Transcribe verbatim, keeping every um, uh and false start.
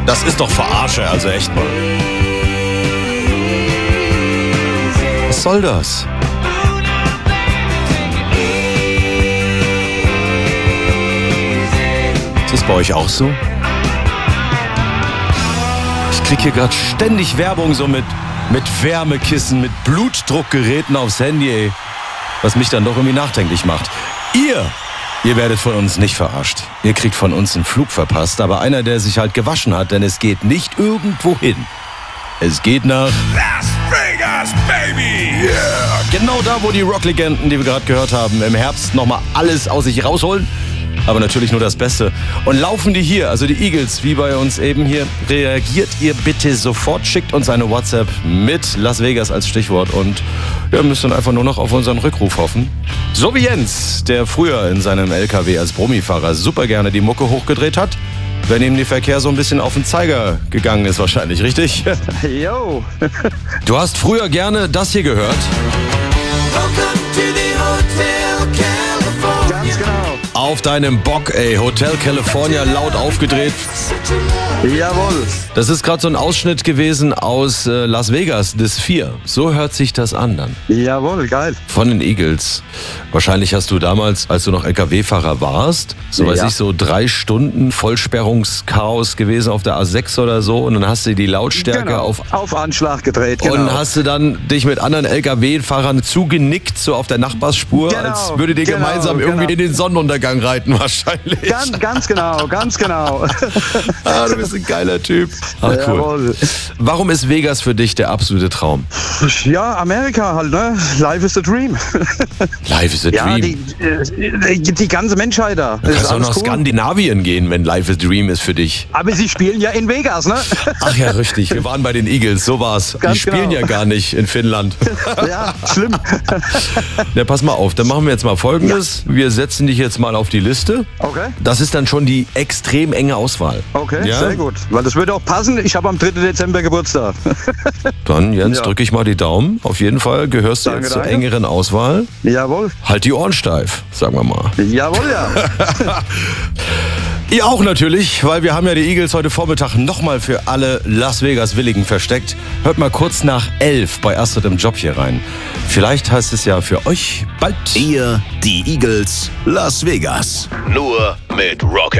Das ist doch Verarsche, also echt mal. Was soll das? Ist das bei euch auch so? Ich kriege hier gerade ständig Werbung so mit, mit Wärmekissen, mit Blutdruckgeräten aufs Handy, ey. Was mich dann doch irgendwie nachdenklich macht. Ihr, ihr werdet von uns nicht verarscht. Ihr kriegt von uns einen Flug verpasst, aber einer, der sich halt gewaschen hat, denn es geht nicht irgendwo hin. Es geht nach Las Vegas, baby! Yeah! Genau da, wo die Rocklegenden, die wir gerade gehört haben, im Herbst nochmal alles aus sich rausholen. Aber natürlich nur das Beste. Und laufen die hier, also die Eagles, wie bei uns eben hier, reagiert ihr bitte sofort, schickt uns eine WhatsApp mit Las Vegas als Stichwort und ihr müsst dann einfach nur noch auf unseren Rückruf hoffen. So wie Jens, der früher in seinem L K W als Brummifahrer super gerne die Mucke hochgedreht hat, wenn ihm der Verkehr so ein bisschen auf den Zeiger gegangen ist wahrscheinlich, richtig? Yo. Du hast früher gerne das hier gehört? Welcome to the Hotel California. Ganz genau. Auf deinem Bock, ey, Hotel California laut aufgedreht. Jawohl. Das ist gerade so ein Ausschnitt gewesen aus äh, Las Vegas, das vier. So hört sich das an dann. Jawohl, geil. Von den Eagles. Wahrscheinlich hast du damals, als du noch L K W-Fahrer warst, so weiß Ja. ich, so drei Stunden Vollsperrungschaos gewesen auf der A sechs oder so. Und dann hast du die Lautstärke Genau. auf... Auf Anschlag gedreht, genau. Und hast du dann dich mit anderen L K W-Fahrern zugenickt, so auf der Nachbarspur, Genau, als würdet ihr genau, gemeinsam irgendwie genau. in den Sonnenuntergang reiten wahrscheinlich. Ganz, ganz genau, ganz genau. Ah, du bist ein geiler Typ. Ach, cool. Jawohl. Warum ist Vegas für dich der absolute Traum? Ja, Amerika halt, ne? Life is the dream. Life is a Ja, dream. die, die, die ganze Menschheit da. Du Das kannst ist auch alles nach cool. Skandinavien gehen, wenn Life is a Dream ist für dich. Aber sie spielen ja in Vegas, ne? Ach ja, richtig. Wir waren bei den Eagles, so war's. Die Ganz spielen genau. ja gar nicht in Finnland. Ja, schlimm. Ja, pass mal auf, dann machen wir jetzt mal Folgendes. Wir setzen dich jetzt mal auf die Liste. Okay, Das ist dann schon die extrem enge Auswahl. okay, Ja? sehr gut. Weil das würde auch passen. Ich habe am dritten Dezember Geburtstag. Dann, Jens, Ja. drücke ich mal die Daumen. Auf jeden Fall gehörst du Danke, jetzt zur danke. engeren Auswahl. Jawohl. Halt die Ohren steif, sagen wir mal. Jawohl, ja. Ihr auch natürlich, weil wir haben ja die Eagles heute Vormittag nochmal für alle Las Vegas-Willigen versteckt. Hört mal kurz nach elf bei Astrid im Job hier rein. Vielleicht heißt es ja für euch bald. Ihr, die Eagles, Las Vegas. Nur mit Rock'n'Roll.